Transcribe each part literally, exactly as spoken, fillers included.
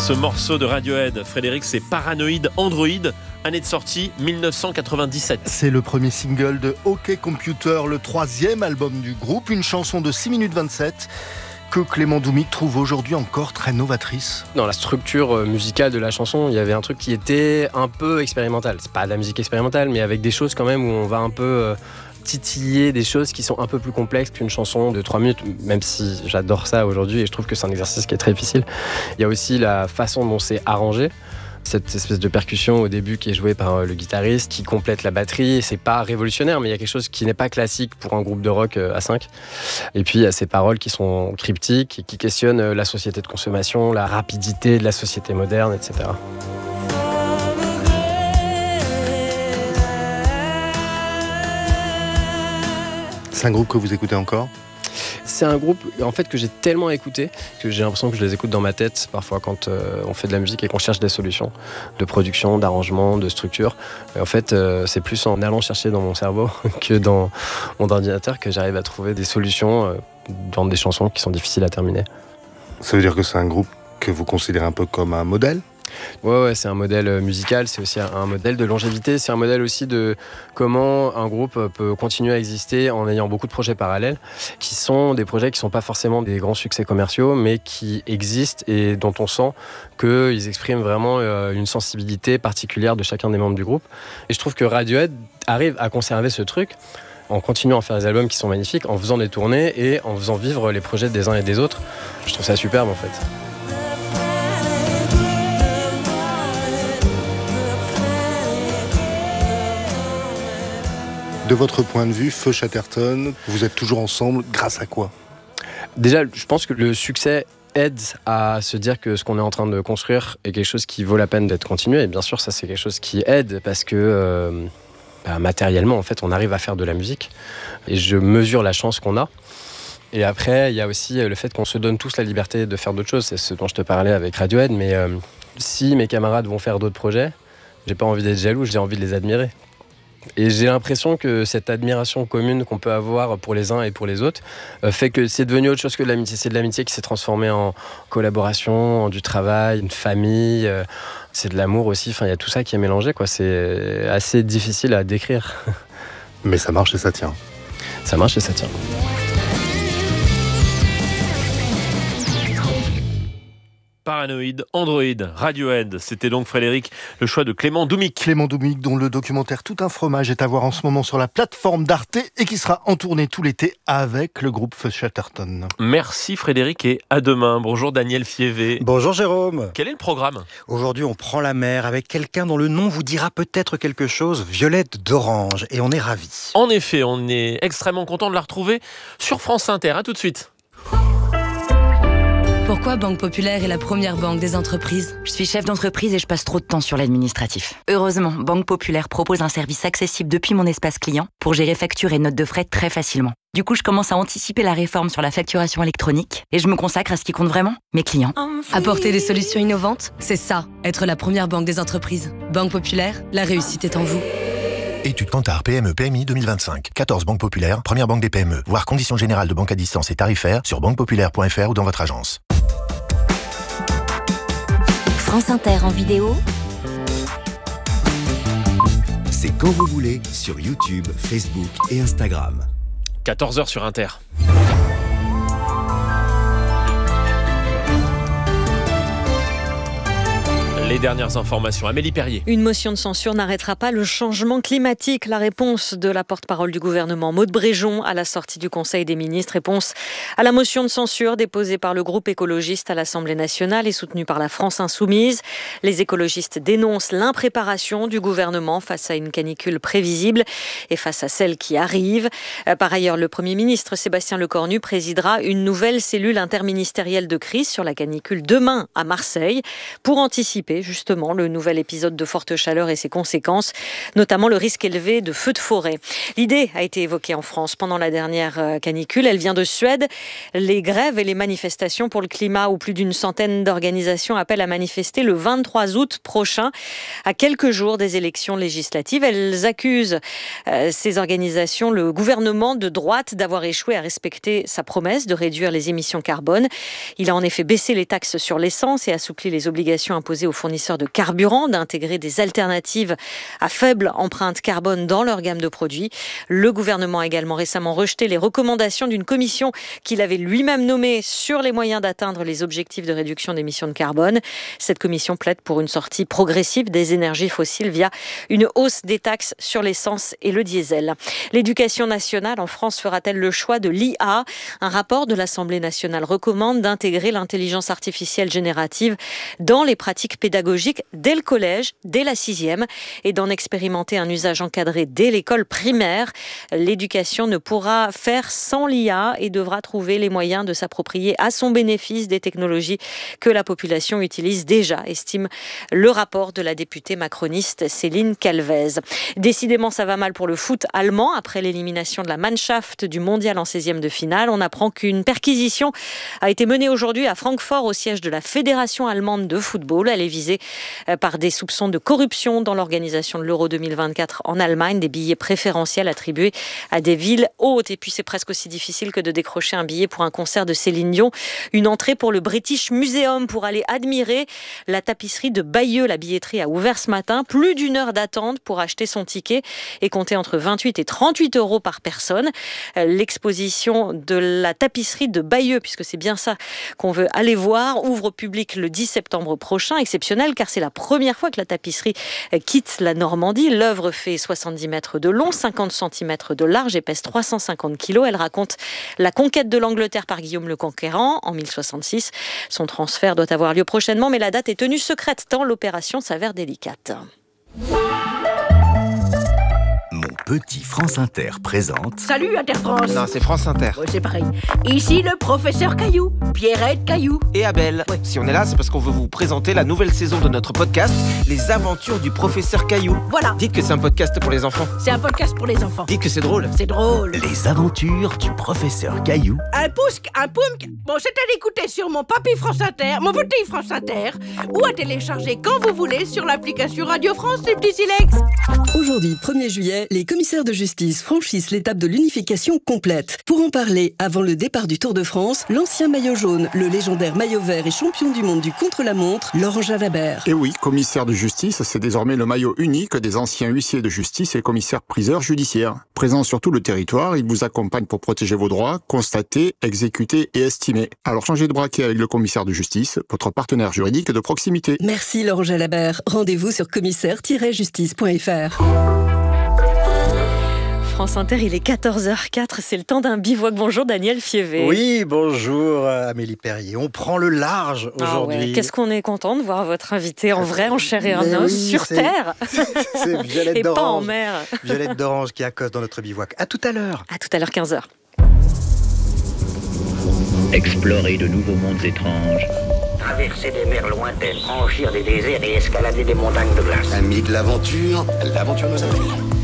Ce morceau de Radiohead, Frédéric, c'est Paranoid Android, année de sortie dix-neuf cent quatre-vingt-dix-sept. C'est le premier single de OK Computer, le troisième album du groupe, une chanson de six minutes vingt-sept que Clément Doumic trouve aujourd'hui encore très novatrice. Dans la structure musicale de la chanson, il y avait un truc qui était un peu expérimental. C'est pas de la musique expérimentale, mais avec des choses quand même où on va un peu euh, titiller des choses qui sont un peu plus complexes qu'une chanson de trois minutes, même si j'adore ça aujourd'hui et je trouve que c'est un exercice qui est très difficile. Il y a aussi la façon dont c'est arrangé. Cette espèce de percussion au début qui est jouée par le guitariste, qui complète la batterie. C'est pas révolutionnaire, mais il y a quelque chose qui n'est pas classique pour un groupe de rock à cinq. Et puis il y a ces paroles qui sont cryptiques et qui questionnent la société de consommation, la rapidité de la société moderne, et cetera. C'est un groupe que vous écoutez encore ? C'est un groupe en fait que j'ai tellement écouté que j'ai l'impression que je les écoute dans ma tête parfois quand euh, on fait de la musique et qu'on cherche des solutions de production, d'arrangement, de structure. Et en fait, euh, c'est plus en allant chercher dans mon cerveau que dans mon ordinateur que j'arrive à trouver des solutions euh, dans des chansons qui sont difficiles à terminer. Ça veut dire que c'est un groupe que vous considérez un peu comme un modèle ? Ouais, ouais, c'est un modèle musical, c'est aussi un modèle de longévité, c'est un modèle aussi de comment un groupe peut continuer à exister en ayant beaucoup de projets parallèles, qui sont des projets qui ne sont pas forcément des grands succès commerciaux, mais qui existent et dont on sent qu'ils expriment vraiment une sensibilité particulière de chacun des membres du groupe. Et je trouve que Radiohead arrive à conserver ce truc en continuant à faire des albums qui sont magnifiques, en faisant des tournées et en faisant vivre les projets des uns et des autres. Je trouve ça superbe en fait. De votre point de vue, Feu Chatterton, vous êtes toujours ensemble grâce à quoi ? Déjà, je pense que le succès aide à se dire que ce qu'on est en train de construire est quelque chose qui vaut la peine d'être continué. Et bien sûr, ça c'est quelque chose qui aide parce que euh, bah, matériellement, en fait, on arrive à faire de la musique. Et je mesure la chance qu'on a. Et après, il y a aussi le fait qu'on se donne tous la liberté de faire d'autres choses. C'est ce dont je te parlais avec Radiohead. Mais euh, si mes camarades vont faire d'autres projets, j'ai pas envie d'être jaloux, j'ai envie de les admirer. Et j'ai l'impression que cette admiration commune qu'on peut avoir pour les uns et pour les autres euh, fait que c'est devenu autre chose que de l'amitié. C'est de l'amitié qui s'est transformée en collaboration, en du travail, une famille. Euh, c'est de l'amour aussi. Enfin, il y a tout ça qui est mélangé, quoi. C'est assez difficile à décrire. Mais ça marche et ça tient. Ça marche et ça tient. Paranoid Android, Radiohead. C'était donc, Frédéric, le choix de Clément Doumic. Clément Doumic, dont le documentaire Tout un fromage est à voir en ce moment sur la plateforme d'Arte et qui sera en tournée tout l'été avec le groupe Feu Chatterton. Merci Frédéric et à demain. Bonjour Daniel Fievé. Bonjour Jérôme. Quel est le programme ? Aujourd'hui, on prend la mer avec quelqu'un dont le nom vous dira peut-être quelque chose, Violette d'Orange, et on est ravis. En effet, on est extrêmement content de la retrouver sur France Inter. À tout de suite. Pourquoi Banque Populaire est la première banque des entreprises ? Je suis chef d'entreprise et je passe trop de temps sur l'administratif. Heureusement, Banque Populaire propose un service accessible depuis mon espace client pour gérer factures et notes de frais très facilement. Du coup, je commence à anticiper la réforme sur la facturation électronique et je me consacre à ce qui compte vraiment, mes clients. Apporter des solutions innovantes, c'est ça, être la première banque des entreprises. Banque Populaire, la réussite est en vous. Étude Kantar P M E P M I deux mille vingt-cinq. quatorze banques populaires, première banque des P M E. Voir conditions générales de banque à distance et tarifaires sur banque populaire point f r ou dans votre agence. France Inter en vidéo. C'est quand vous voulez sur YouTube, Facebook et Instagram. quatorze heures sur Inter. Les dernières informations. Amélie Perrier. Une motion de censure n'arrêtera pas le changement climatique. La réponse de la porte-parole du gouvernement, Maud Bréjon, à la sortie du Conseil des ministres. Réponse à la motion de censure déposée par le groupe écologiste à l'Assemblée nationale et soutenue par la France insoumise. Les écologistes dénoncent l'impréparation du gouvernement face à une canicule prévisible et face à celle qui arrive. Par ailleurs, le Premier ministre Sébastien Lecornu présidera une nouvelle cellule interministérielle de crise sur la canicule demain à Marseille pour anticiper limiter justement le nouvel épisode de forte chaleur et ses conséquences, notamment le risque élevé de feux de forêt. L'idée a été évoquée en France pendant la dernière canicule. Elle vient de Suède. Les grèves et les manifestations pour le climat, où plus d'une centaine d'organisations appellent à manifester le vingt-trois août prochain, à quelques jours des élections législatives. Elles accusent euh, ces organisations, le gouvernement de droite, d'avoir échoué à respecter sa promesse de réduire les émissions carbone. Il a en effet baissé les taxes sur l'essence et assoupli les obligations imposées aux fournisseurs de carburant d'intégrer des alternatives à faible empreinte carbone dans leur gamme de produits. Le gouvernement a également récemment rejeté les recommandations d'une commission qu'il avait lui-même nommée sur les moyens d'atteindre les objectifs de réduction d'émissions de carbone. Cette commission plaide pour une sortie progressive des énergies fossiles via une hausse des taxes sur l'essence et le diesel. L'éducation nationale en France fera-t-elle le choix de l'I A ? Un rapport de l'Assemblée nationale recommande d'intégrer l'intelligence artificielle générative dans les pratiques pédagogiques dès le collège, dès la sixième, et d'en expérimenter un usage encadré dès l'école primaire. L'éducation ne pourra faire sans l'I A et devra trouver les moyens de s'approprier à son bénéfice des technologies que la population utilise déjà, estime le rapport de la députée macroniste Céline Calvez. Décidément, ça va mal pour le foot allemand. Après l'élimination de la Mannschaft du mondial en seizième de finale, on apprend qu'une perquisition a été menée aujourd'hui à Francfort, au siège de la Fédération allemande de football. Elle est visée par des soupçons de corruption dans l'organisation de l'Euro deux mille vingt-quatre en Allemagne, des billets préférentiels attribués à des villes hautes. Et puis c'est presque aussi difficile que de décrocher un billet pour un concert de Céline Dion. Une entrée pour le British Museum pour aller admirer la tapisserie de Bayeux. La billetterie a ouvert ce matin. Plus d'une heure d'attente pour acheter son ticket et compter entre vingt-huit et trente-huit euros par personne. L'exposition de la tapisserie de Bayeux, puisque c'est bien ça qu'on veut aller voir, ouvre au public le dix septembre prochain. Exceptionnel car c'est la première fois que la tapisserie quitte la Normandie. L'œuvre fait soixante-dix mètres de long, cinquante centimètres de large et pèse trois cent cinquante kilos. Elle raconte la conquête de l'Angleterre par Guillaume le Conquérant en mille soixante-six. Son transfert doit avoir lieu prochainement, mais la date est tenue secrète tant l'opération s'avère délicate. Petit France Inter présente... Salut Inter France. Non, c'est France Inter. Ouais, c'est pareil. Ici le professeur Caillou, Pierrette Caillou. Et Abel. Ouais. Si on est là, c'est parce qu'on veut vous présenter la nouvelle saison de notre podcast, Les Aventures du professeur Caillou. Voilà. Dites que c'est un podcast pour les enfants. C'est un podcast pour les enfants. Dites que c'est drôle. C'est drôle. Les Aventures du professeur Caillou. Un pousque, un poumque. Bon, c'est à l'écouter sur mon papy France Inter, mon petit France Inter, ou à télécharger quand vous voulez sur l'application Radio France, les petits silex. Aujourd'hui, premier juillet, les commissaires de justice franchissent l'étape de l'unification complète. Pour en parler, avant le départ du Tour de France, l'ancien maillot jaune, le légendaire maillot vert et champion du monde du contre-la-montre, Laurent Jalabert. Et oui, commissaire de justice, c'est désormais le maillot unique des anciens huissiers de justice et commissaires-priseurs judiciaires. Présent sur tout le territoire, il vous accompagne pour protéger vos droits, constater, exécuter et estimer. Alors changez de braquet avec le commissaire de justice, votre partenaire juridique de proximité. Merci Laurent Jalabert. Rendez-vous sur commissaire tiret justice point f r. France Inter, il est quatorze heures quatre, c'est le temps d'un bivouac. Bonjour Daniel Fievé. Oui, bonjour Amélie Perrier. On prend le large aujourd'hui. Ah ouais. Qu'est-ce qu'on est content de voir votre invité en vrai, en chair et en Mais os, oui, sur c'est, terre. C'est Violette et d'Orange. pas en mer. Violette d'Orange qui accoste dans notre bivouac. À tout à l'heure. À tout à l'heure, quinze heures. Explorer de nouveaux mondes étranges. Traverser des mers lointaines, franchir des déserts et escalader des montagnes de glace. Amis de l'aventure, l'aventure nous appelle.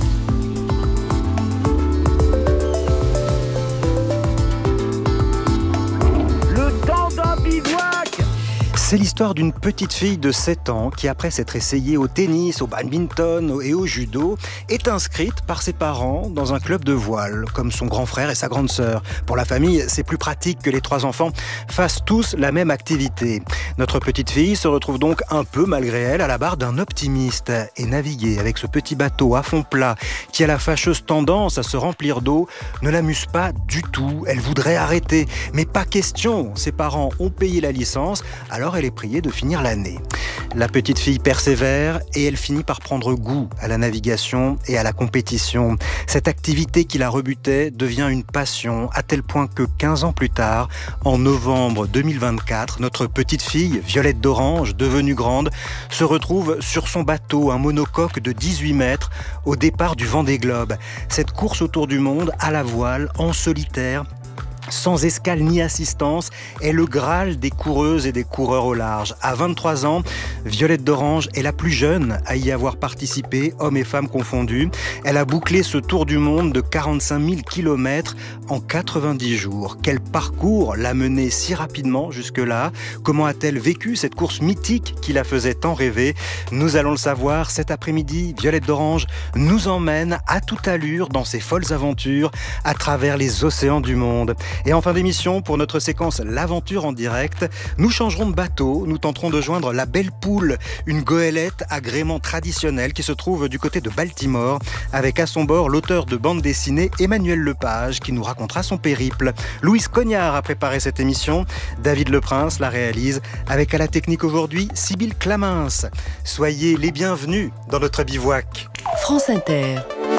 C'est l'histoire d'une petite fille de sept ans qui, après s'être essayée au tennis, au badminton et au judo, est inscrite par ses parents dans un club de voile, comme son grand frère et sa grande sœur. Pour la famille, c'est plus pratique que les trois enfants fassent tous la même activité. Notre petite fille se retrouve donc un peu, malgré elle, à la barre d'un optimiste. Et naviguer avec ce petit bateau à fond plat, qui a la fâcheuse tendance à se remplir d'eau, ne l'amuse pas du tout. Elle voudrait arrêter, mais pas question. Ses parents ont payé la licence, alors elle est priée de finir l'année. La petite fille persévère et elle finit par prendre goût à la navigation et à la compétition. Cette activité qui la rebutait devient une passion, à tel point que quinze ans plus tard, en novembre deux mille vingt-quatre, notre petite fille, Violette d'Orange, devenue grande, se retrouve sur son bateau, un monocoque de dix-huit mètres, au départ du Vendée Globe. Cette course autour du monde, à la voile, en solitaire, sans escale ni assistance, est le Graal des coureuses et des coureurs au large. À vingt-trois ans, Violette d'Orange est la plus jeune à y avoir participé, hommes et femmes confondus. Elle a bouclé ce tour du monde de quarante-cinq mille kilomètres en quatre-vingt-dix jours. Quel parcours l'a menée si rapidement jusque-là? Comment a-t-elle vécu cette course mythique qui la faisait tant rêver? Nous allons le savoir cet après-midi. Violette d'Orange nous emmène à toute allure dans ses folles aventures à travers les océans du monde. Et en fin d'émission, pour notre séquence L'aventure en direct, nous changerons de bateau, nous tenterons de joindre la Belle Poule, une goélette agrément traditionnelle qui se trouve du côté de Baltimore, avec à son bord l'auteur de bande dessinée Emmanuel Lepage qui nous racontera son périple. Louise Cognard a préparé cette émission, David Leprince la réalise, avec à la technique aujourd'hui Sybille Clamins. Soyez les bienvenus dans notre bivouac. France Inter.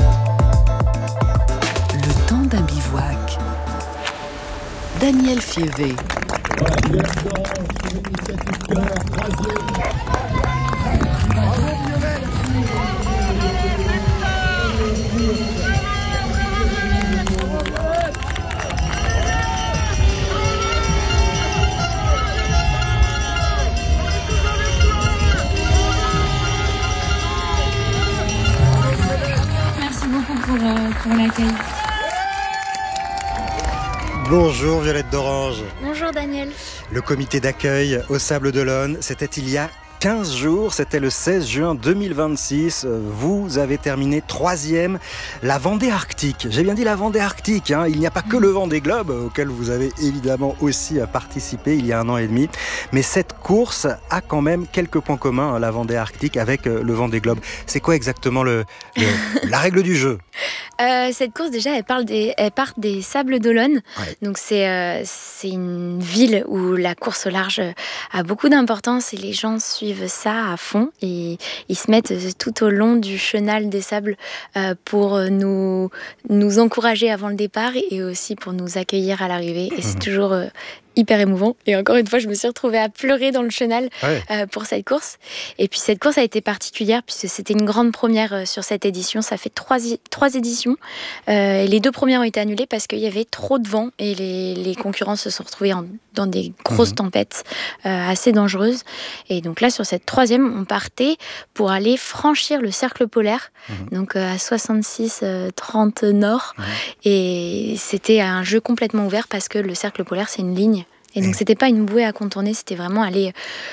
Le temps d'un bivouac. Daniel Fievé. Merci beaucoup pour, euh, pour l'accueil. Bonjour Violette d'Orange. Bonjour Daniel. Le comité d'accueil au Sable d'Olonne, c'était il y a quinze jours, c'était le seize juin deux mille vingt-six. Vous avez terminé troisième la Vendée Arctique. J'ai bien dit la Vendée Arctique, hein. Il n'y a pas que le Vendée Globe, auquel vous avez évidemment aussi participé il y a un an et demi. Mais cette course a quand même quelques points communs, hein, la Vendée Arctique, avec le Vendée Globe. C'est quoi exactement le, le, la règle du jeu? Euh, cette course, déjà, elle, parle des, elle part des Sables d'Olonne. Ouais. Donc, c'est, euh, c'est une ville où la course au large a beaucoup d'importance et les gens suivent ça à fond. Et ils se mettent tout au long du chenal des sables euh, pour nous, nous encourager avant le départ et aussi pour nous accueillir à l'arrivée. Et c'est toujours euh, hyper émouvant. Et encore une fois, je me suis retrouvée à pleurer dans le chenal ouais. euh, pour cette course. Et puis, cette course a été particulière puisque c'était une grande première euh, sur cette édition. Ça fait trois, trois éditions. Euh, et les deux premières ont été annulées parce qu'il y avait trop de vent et les, les concurrents se sont retrouvés en, dans des grosses mmh. tempêtes euh, assez dangereuses. Et donc là, sur cette troisième, on partait pour aller franchir le cercle polaire, mmh. donc euh, à soixante-six trente nord. Mmh. Et c'était un jeu complètement ouvert parce que le cercle polaire, c'est une ligne. Et donc, c'était pas une bouée à contourner, c'était vraiment aller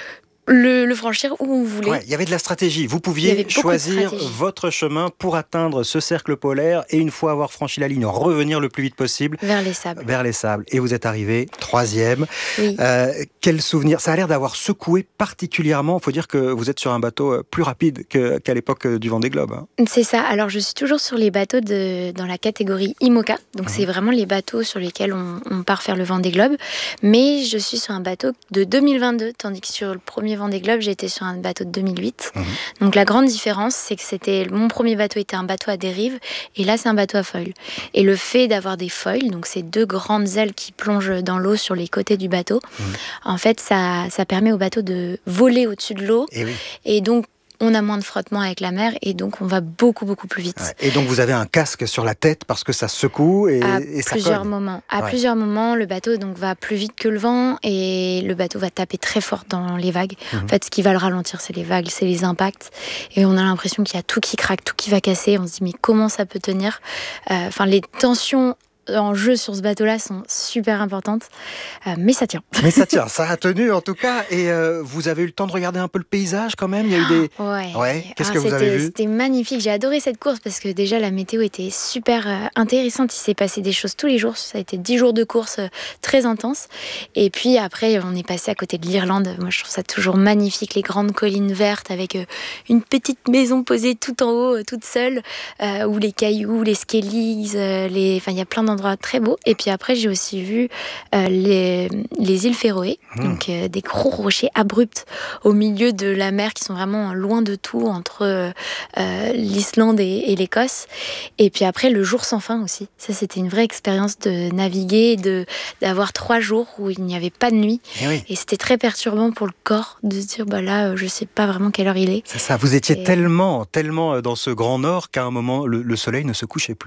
le, le franchir où on voulait. Ouais, il y avait de la stratégie. Vous pouviez choisir votre chemin pour atteindre ce cercle polaire et une fois avoir franchi la ligne, revenir le plus vite possible vers les sables. Vers les sables. Et vous êtes arrivé troisième. Oui. Euh, quel souvenir. Ça a l'air d'avoir secoué particulièrement. Il faut dire que vous êtes sur un bateau plus rapide que, qu'à l'époque du Vendée Globe. Hein. C'est ça. Alors, je suis toujours sur les bateaux de, dans la catégorie IMOCA. Donc, mmh. c'est vraiment les bateaux sur lesquels on, on part faire le Vendée Globe. Mais je suis sur un bateau de deux mille vingt-deux, tandis que sur le premier Vendée Globe, j'étais sur un bateau de deux mille huit. Mmh. Donc la grande différence, c'est que c'était mon premier bateau était un bateau à dérive et là c'est un bateau à foil. Et le fait d'avoir des foils, donc ces deux grandes ailes qui plongent dans l'eau sur les côtés du bateau, mmh. en fait ça, ça permet au bateau de voler au-dessus de l'eau. Et, oui. et donc on a moins de frottement avec la mer et donc on va beaucoup beaucoup plus vite. Ouais. Et donc vous avez un casque sur la tête parce que ça secoue et, à et ça plusieurs colle. moments. À ouais. plusieurs moments, le bateau donc va plus vite que le vent et le bateau va taper très fort dans les vagues. Mmh. En fait, ce qui va le ralentir, c'est les vagues, c'est les impacts. Et on a l'impression qu'il y a tout qui craque, tout qui va casser. On se dit mais comment ça peut tenir ? Enfin, euh, les tensions en jeu sur ce bateau-là sont super importantes, euh, mais ça tient. Mais ça tient, ça a tenu en tout cas. Et euh, vous avez eu le temps de regarder un peu le paysage quand même. Il y a eu des. Ouais. ouais. Qu'est-ce ah, que vous avez vu ? C'était magnifique. J'ai adoré cette course parce que déjà la météo était super euh, intéressante. Il s'est passé des choses tous les jours. Ça a été dix jours de course euh, très intense. Et puis après, on est passé à côté de l'Irlande. Moi, je trouve ça toujours magnifique, les grandes collines vertes avec euh, une petite maison posée tout en haut, euh, toute seule, euh, où les cailloux, les skellies, euh, les. Enfin, il y a plein d'endroits très beaux. Et puis après, j'ai aussi vu euh, les, les îles Féroé, mmh. donc euh, des gros rochers abrupts au milieu de la mer qui sont vraiment loin de tout entre euh, l'Islande et, et l'Écosse. Et puis après, le jour sans fin aussi. Ça, c'était une vraie expérience de naviguer, de, d'avoir trois jours où il n'y avait pas de nuit. Et, oui. et c'était très perturbant pour le corps de se dire, bah là, je ne sais pas vraiment quelle heure il est. C'est ça, vous étiez et... tellement, tellement dans ce grand nord qu'à un moment, le, le soleil ne se couchait plus.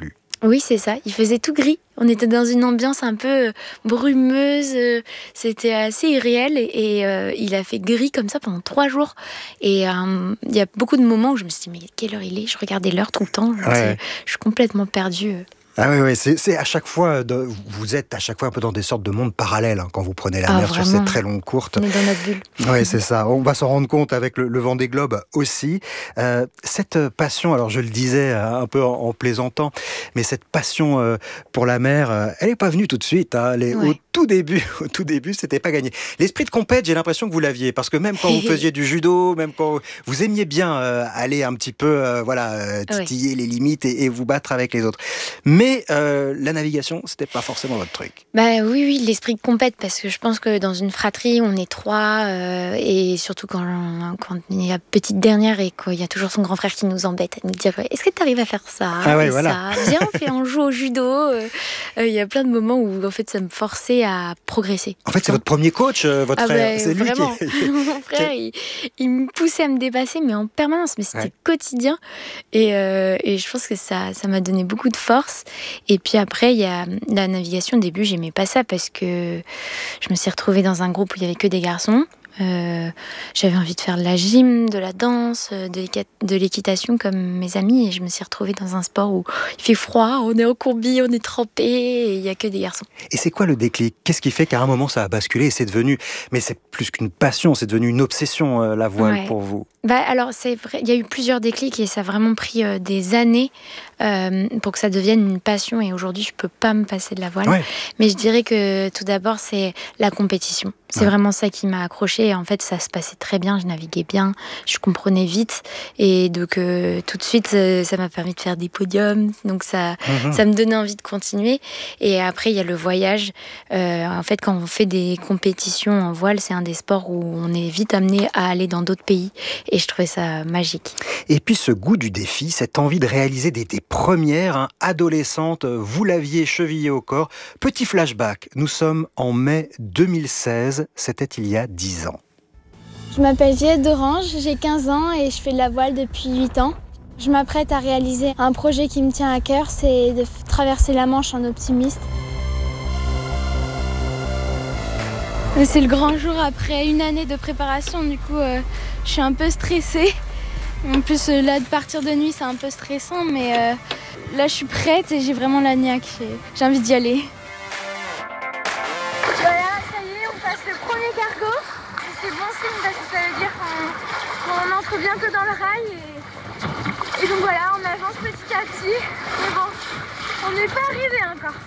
Oui, c'est ça. Il faisait tout gris. On était dans une ambiance un peu brumeuse. C'était assez irréel. Et, et euh, il a fait gris comme ça pendant trois jours. Et euh, il y a beaucoup de moments où je me suis dit, mais quelle heure il est ? Je regardais l'heure tout le temps. Je, me Ouais. dis, je suis complètement perdue. Ah oui, oui, c'est, c'est à chaque fois, de, vous êtes à chaque fois un peu dans des sortes de mondes parallèles hein, quand vous prenez la Ah, mer sur vraiment. ces très longues courtes. On est dans notre bulle. Oui, c'est ça. On va s'en rendre compte avec le, le Vendée Globe aussi. Euh, cette passion, alors je le disais euh, un peu en, en plaisantant, mais cette passion euh, pour la mer, euh, elle n'est pas venue tout de suite. Hein. Elle est, Ouais. Au tout début, au tout début, c'était pas gagné. L'esprit de compète, j'ai l'impression que vous l'aviez, parce que même quand vous faisiez du judo, même quand vous aimiez bien euh, aller un petit peu, euh, voilà, euh, titiller ouais. les limites et, et vous battre avec les autres. Mais euh, la navigation, c'était pas forcément votre truc. Bah oui, oui, l'esprit de compète, parce que je pense que dans une fratrie, on est trois, euh, et surtout quand, quand il y a petite dernière et qu'il y a toujours son grand frère qui nous embête à nous dire est-ce que tu arrives à faire ça ah ouais, et voilà. ça viens, on fait un jeu au judo. Il euh, euh, y a plein de moments où en fait ça me forçait à progresser. En fait, c'est votre premier coach, euh, votre ah frère. Bah, c'est lui vraiment. qui. Mon frère, il, il me poussait à me dépasser, mais en permanence. Mais c'était ouais. quotidien, et, euh, et je pense que ça, ça m'a donné beaucoup de force. Et puis après, il y a la navigation. Au début, j'aimais pas ça parce que je me suis retrouvée dans un groupe où il y avait que des garçons. Euh, j'avais envie de faire de la gym, de la danse, de l'équitation comme mes amis, et je me suis retrouvée dans un sport où il fait froid, on est en courbi, on est trempé, et il n'y a que des garçons. Et c'est quoi le déclic ? Qu'est-ce qui fait qu'à un moment ça a basculé et c'est devenu, mais c'est plus qu'une passion, c'est devenu une obsession euh, la voile ouais. pour vous ? Bah alors c'est vrai, il y a eu plusieurs déclics et ça a vraiment pris euh, des années euh, pour que ça devienne une passion, et aujourd'hui je peux pas me passer de la voile. Ouais. Mais je dirais que tout d'abord c'est la compétition. C'est ouais. vraiment ça qui m'a accrochée. En fait, ça se passait très bien, je naviguais bien, je comprenais vite, et donc euh, tout de suite euh, ça m'a permis de faire des podiums, donc ça, mmh. ça me donnait envie de continuer. Et après il y a le voyage. Euh, en fait, quand on fait des compétitions en voile, c'est un des sports où on est vite amené à aller dans d'autres pays. Et je trouvais ça magique. Et puis ce goût du défi, cette envie de réaliser des, des premières, hein, adolescente, vous l'aviez chevillé au corps. Petit flashback, nous sommes en mai deux mille seize, c'était il y a dix ans. Je m'appelle Viette d'Orange, j'ai quinze ans et je fais de la voile depuis huit ans. Je m'apprête à réaliser un projet qui me tient à cœur, c'est de traverser la Manche en optimiste. C'est le grand jour après une année de préparation, du coup euh, je suis un peu stressée. En plus euh, là de partir de nuit c'est un peu stressant, mais euh, là je suis prête et j'ai vraiment la niaque, j'ai, j'ai envie d'y aller. Voilà, ça y est, on passe le premier cargo. C'est bon signe parce que ça veut dire qu'on, qu'on entre bientôt dans le rail. Et, et donc voilà, on avance petit à petit. Mais bon, on n'est pas arrivé encore.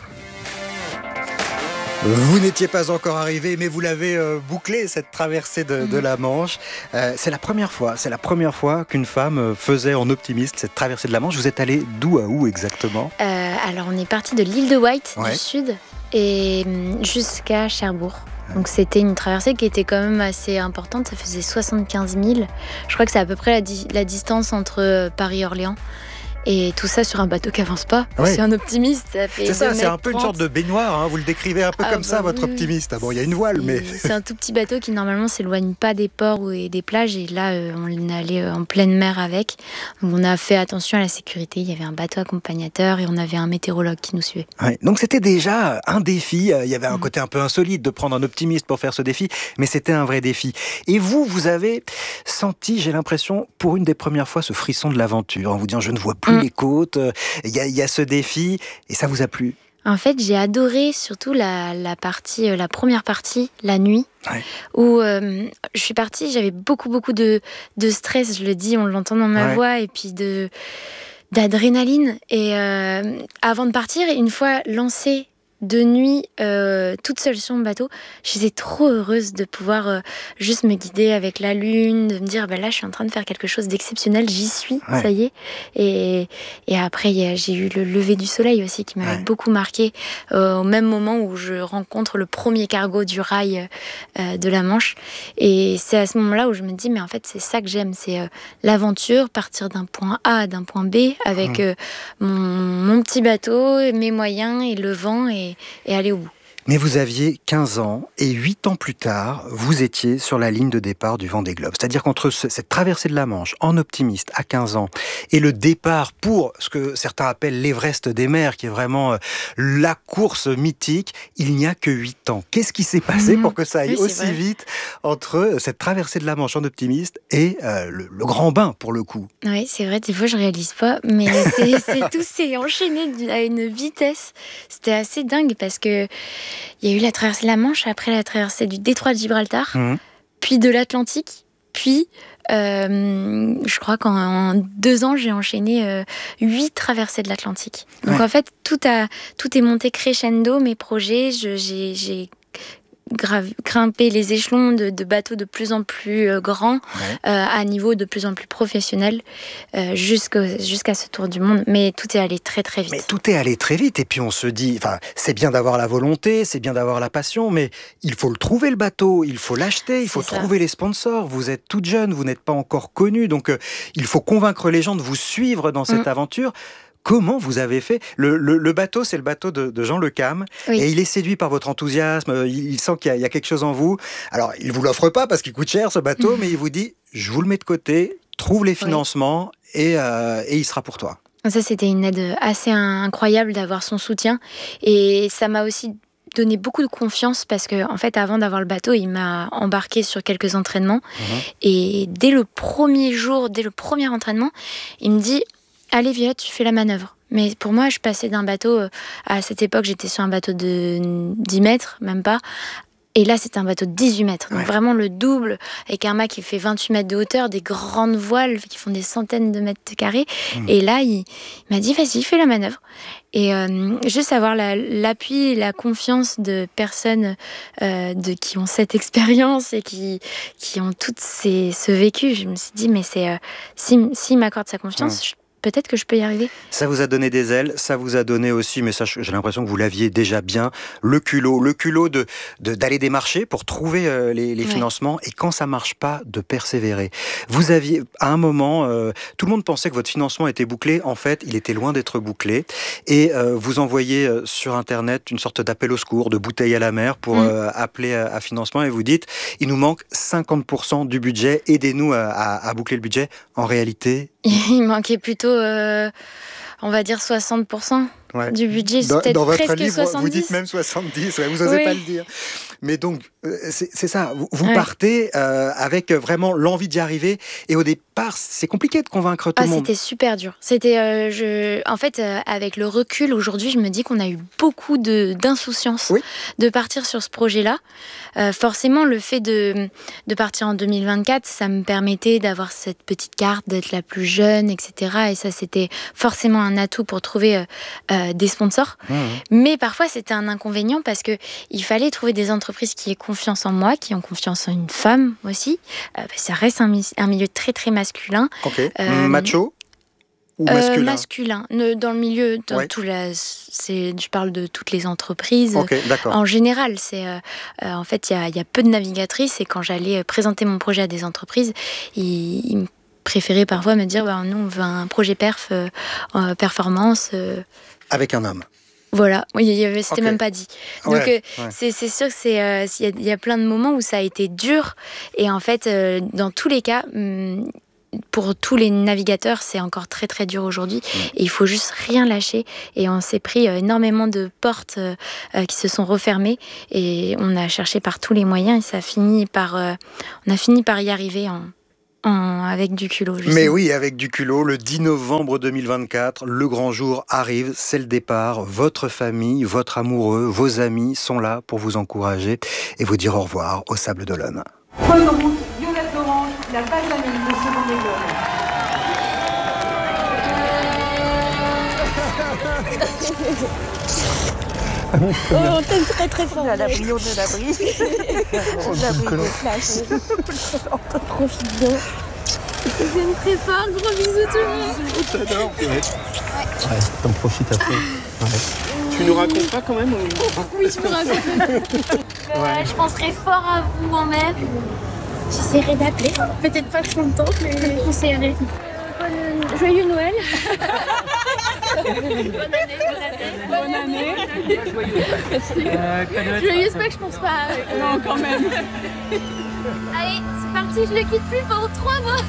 Vous n'étiez pas encore arrivé, mais vous l'avez euh, bouclé, cette traversée de, de la Manche. Euh, c'est la première fois, c'est la première fois qu'une femme faisait en optimiste cette traversée de la Manche. Vous êtes allé d'où à où exactement ? euh, Alors on est parti de l'île de Wight, ouais. du sud, et jusqu'à Cherbourg. Donc c'était une traversée qui était quand même assez importante, ça faisait soixante-quinze mille. Je crois que c'est à peu près la, di- la distance entre Paris et Orléans. Et tout ça sur un bateau qui avance pas. Ouais. C'est un optimiste, ça fait c'est ça, c'est un peu trente. Une sorte de baignoire, hein. Vous le décrivez un peu ah comme bah ça, oui. votre optimiste. Ah bon, il y a une voile, mais... C'est un tout petit bateau qui normalement s'éloigne pas des ports et des plages, et là euh, on est allé en pleine mer avec. Donc on a fait attention à la sécurité, il y avait un bateau accompagnateur et on avait un météorologue qui nous suivait. Ouais. Donc c'était déjà un défi, il y avait un mmh. côté un peu insolite de prendre un optimiste pour faire ce défi, mais c'était un vrai défi. Et vous, vous avez senti, j'ai l'impression, pour une des premières fois, ce frisson de l'aventure, en vous disant je ne vois plus mmh. les côtes, il y, y a ce défi, et ça vous a plu ? En fait, j'ai adoré surtout la, la partie, la première partie, la nuit, ouais. où euh, je suis partie, j'avais beaucoup, beaucoup de, de stress, je le dis, on l'entend dans ma ouais. voix, et puis de, d'adrénaline. Et euh, avant de partir, une fois lancée de nuit, euh, toute seule sur mon bateau, j'étais trop heureuse de pouvoir euh, juste me guider avec la lune, de me dire bah là je suis en train de faire quelque chose d'exceptionnel, j'y suis, ouais. ça y est. Et, et après y a, j'ai eu le lever du soleil aussi qui m'avait ouais. beaucoup marqué, euh, au même moment où je rencontre le premier cargo du rail euh, de la Manche. Et c'est à ce moment-là où je me dis mais en fait c'est ça que j'aime, c'est euh, l'aventure, partir d'un point A à d'un point B avec mmh. euh, mon, mon petit bateau, mes moyens et le vent et et aller au bout. Mais vous aviez quinze ans et huit ans plus tard, vous étiez sur la ligne de départ du Vendée Globe. C'est-à-dire qu'entre ce, cette traversée de la Manche en optimiste à quinze ans et le départ pour ce que certains appellent l'Everest des mers, qui est vraiment euh, la course mythique, il n'y a que huit ans. Qu'est-ce qui s'est passé mmh. pour que ça aille oui, aussi vrai. vite entre cette traversée de la Manche en optimiste et euh, le, le grand bain pour le coup? Oui, c'est vrai, des fois je réalise pas, mais c'est, c'est, tout s'est enchaîné à une vitesse. C'était assez dingue parce que il y a eu la traversée de la Manche, après la traversée du détroit de Gibraltar, mmh. puis de l'Atlantique, puis euh, je crois qu'en deux ans j'ai enchaîné euh, huit traversées de l'Atlantique. Donc ouais. en fait tout, a, tout est monté crescendo, mes projets, je, j'ai, j'ai Grave, grimper les échelons de, de bateaux de plus en plus euh, grands, ouais. euh, à un niveau de plus en plus professionnel, euh, jusqu'à, jusqu'à ce tour du monde. Mais tout est allé très très vite. Mais tout est allé très vite. Et puis on se dit, enfin, c'est bien d'avoir la volonté, c'est bien d'avoir la passion, mais il faut le trouver le bateau, il faut l'acheter, il faut c'est trouver ça. les sponsors. Vous êtes toute jeune, vous n'êtes pas encore connue, donc euh, il faut convaincre les gens de vous suivre dans cette mmh. aventure. Comment vous avez fait ? le, le, le bateau, c'est le bateau de, de Jean Le Cam, oui. et il est séduit par votre enthousiasme, il, il sent qu'il y a, il y a quelque chose en vous. Alors, il ne vous l'offre pas parce qu'il coûte cher, ce bateau, mmh. mais il vous dit, je vous le mets de côté, trouve les financements, oui. et, euh, et il sera pour toi. Ça, c'était une aide assez incroyable d'avoir son soutien, et ça m'a aussi donné beaucoup de confiance parce que, en fait, avant d'avoir le bateau, il m'a embarqué sur quelques entraînements, mmh. et dès le premier jour, dès le premier entraînement, il me dit... Allez Violette, tu fais la manœuvre. Mais pour moi, je passais d'un bateau, à cette époque, j'étais sur un bateau de dix mètres, même pas. Et là, c'était un bateau de dix-huit mètres. Donc ouais. vraiment le double, avec un mât qui fait vingt-huit mètres de hauteur, des grandes voiles qui font des centaines de mètres carrés. Mmh. Et là, il, il m'a dit, vas-y, fais la manœuvre. Et euh, juste avoir la, l'appui et la confiance de personnes euh, de, qui ont cette expérience et qui, qui ont tout ces, ce vécu, je me suis dit, mais c'est, euh, s'il si m'accorde sa confiance, mmh. je peut-être que je peux y arriver. Ça vous a donné des ailes, ça vous a donné aussi, mais ça, j'ai l'impression que vous l'aviez déjà bien, le culot, le culot de, de, d'aller démarcher pour trouver euh, les, les ouais. financements, et quand ça marche pas, de persévérer. Vous aviez, à un moment, euh, tout le monde pensait que votre financement était bouclé. En fait, il était loin d'être bouclé. Et euh, vous envoyez euh, sur Internet une sorte d'appel au secours, de bouteille à la mer pour mmh. euh, appeler à, à financement, et vous dites, il nous manque cinquante pour cent du budget, aidez-nous à, à, à boucler le budget. En réalité... Il manquait plutôt, euh, on va dire, soixante pour cent ouais. du budget. Dans, peut-être dans votre presque livre, soixante-dix. Vous dites même soixante-dix, ouais, vous n'osez oui. pas le dire. Mais donc, c'est, c'est ça, vous, vous ouais. partez euh, avec vraiment l'envie d'y arriver. Et au départ, c'est compliqué de convaincre tout ah, le monde. C'était super dur. C'était, euh, je... En fait, euh, avec le recul, aujourd'hui, je me dis qu'on a eu beaucoup de, d'insouciance oui. de partir sur ce projet-là. Euh, forcément, le fait de, de partir en deux mille vingt-quatre, ça me permettait d'avoir cette petite carte, d'être la plus jeune, et cetera. Et ça, c'était forcément un atout pour trouver euh, euh, des sponsors. Mmh. Mais parfois, c'était un inconvénient parce qu'il fallait trouver des entreprises qui aient confiance en moi, qui ont confiance en une femme aussi. Euh, ça reste un, un milieu très, très masculin. Ok. Euh, Macho ou masculin euh, Masculin. Dans le milieu, dans ouais. tout la, c'est, je parle de toutes les entreprises. Okay, d'accord. En général, c'est, euh, euh, en fait, il y, y a peu de navigatrices, et quand j'allais présenter mon projet à des entreprises, ils, ils préféraient parfois me dire bah, « nous, on veut un projet perf, euh, euh, performance. Euh. » Avec un homme. Voilà, oui, c'était okay. même pas dit. Donc ouais, euh, ouais. c'est, c'est sûr que c'est, euh, y, a, y a plein de moments où ça a été dur. Et en fait, euh, dans tous les cas, hum, pour tous les navigateurs, c'est encore très très dur aujourd'hui. Ouais. Et il faut juste rien lâcher. Et on s'est pris euh, énormément de portes euh, euh, qui se sont refermées. Et on a cherché par tous les moyens. Et ça a fini par, euh, on a fini par y arriver en... En, avec du culot. Mais sais. oui, avec du culot, le dix novembre deux mille vingt-quatre, le grand jour arrive, c'est le départ. Votre famille, votre amoureux, vos amis sont là pour vous encourager et vous dire au revoir au Sable d'Olonne. Point de route, violette orange, la pas de la ligne de ce Vendée Globe. Oh, on t'aime très très fort. On est à l'abri, on est à l'abri. On est à l'abri de flash. On profite bien. Je vous aime très fort, gros bisous tout le monde. On t'adore. Ouais, ouais t'en profites à fond. Ouais. Tu nous raconteras quand même ou... Oui, je me raconte. Ouais, je penserai fort à vous en même. J'essaierai d'appeler. Peut-être pas longtemps, mais j'essaierai. Joyeux Noël. Bonne année, bonne année. Bonne année. Joyeuse Pâques, je pense pas. Non, quand même. Allez, c'est parti, je le quitte plus pendant trois mois.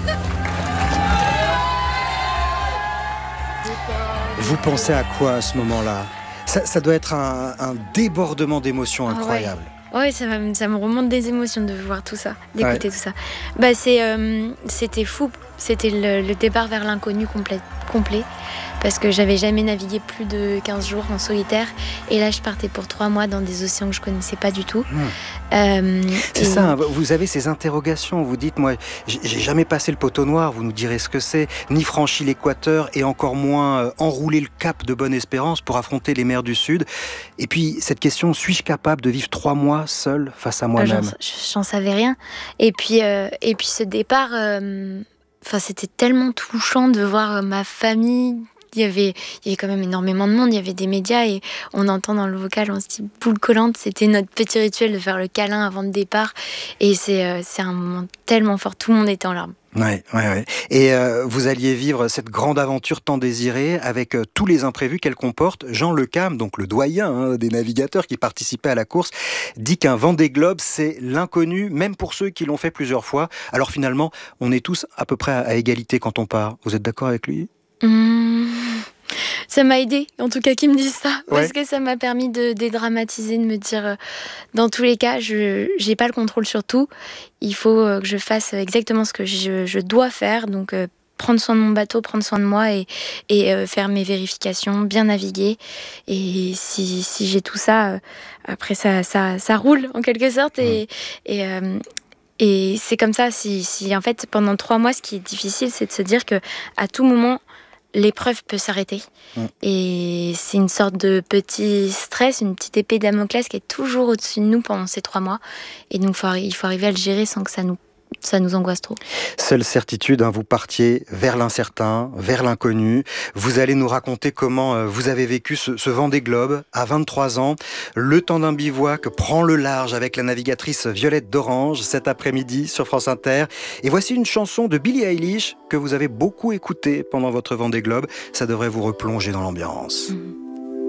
Vous pensez à quoi à ce moment-là ? ça, ça doit être un, un débordement d'émotions incroyable. Ah ouais. Oui, ça, ça me remonte des émotions de voir tout ça, d'écouter Ouais. tout ça. Bah, c'est, euh, c'était fou, c'était le, le départ vers l'inconnu complet, complet, parce que j'avais jamais navigué plus de quinze jours en solitaire, et là je partais pour trois mois dans des océans que je connaissais pas du tout. Mmh. Euh, C'est et... ça, hein, vous avez ces interrogations, vous dites, moi, j'ai j'ai jamais passé le poteau noir, vous nous direz ce que c'est, ni franchi l'équateur, et encore moins euh, enroulé le cap de Bonne-Espérance pour affronter les mers du Sud. Et puis, cette question, suis-je capable de vivre trois mois seul face à moi-même ? J'en, j'en savais rien. Et puis, euh, et puis ce départ, euh, c'était tellement touchant de voir ma famille. Il y avait, il y avait quand même énormément de monde, il y avait des médias et on entend dans le vocal, on se dit boule collante, c'était notre petit rituel de faire le câlin avant le départ. Et c'est, euh, c'est un moment tellement fort, tout le monde était en larmes. Ouais, ouais, ouais. Et euh, vous alliez vivre cette grande aventure tant désirée avec euh, tous les imprévus qu'elle comporte. Jean Lecam, donc le doyen hein, des navigateurs qui participaient à la course, dit qu'un Vendée Globe, c'est l'inconnu, même pour ceux qui l'ont fait plusieurs fois. Alors finalement, on est tous à peu près à, à égalité quand on part. Vous êtes d'accord avec lui ? Mmh. Ça m'a aidé, en tout cas qu'ils me disent ça, Ouais. parce que ça m'a permis de dédramatiser, de me dire, euh, dans tous les cas, je j'ai pas le contrôle sur tout. Il faut euh, que je fasse exactement ce que je, je dois faire, donc euh, prendre soin de mon bateau, prendre soin de moi et, et euh, faire mes vérifications, bien naviguer. Et si, si j'ai tout ça, euh, après ça, ça, ça roule en quelque sorte. Et, et, euh, et c'est comme ça, si, si en fait pendant trois mois, ce qui est difficile, c'est de se dire que à tout moment, l'épreuve peut s'arrêter. Mmh. Et c'est une sorte de petit stress, une petite épée Damoclès qui est toujours au-dessus de nous pendant ces trois mois. Et donc, faut, il faut arriver à le gérer sans que ça nous, ça nous angoisse trop. Seule certitude, hein, vous partiez vers l'incertain, vers l'inconnu. Vous allez nous raconter comment euh, vous avez vécu ce, ce Vendée Globe à vingt-trois ans. Le temps d'un bivouac prend le large avec la navigatrice Violette d'Orange cet après-midi sur France Inter. Et voici une chanson de Billie Eilish que vous avez beaucoup écoutée pendant votre Vendée Globe. Ça devrait vous replonger dans l'ambiance. Mmh.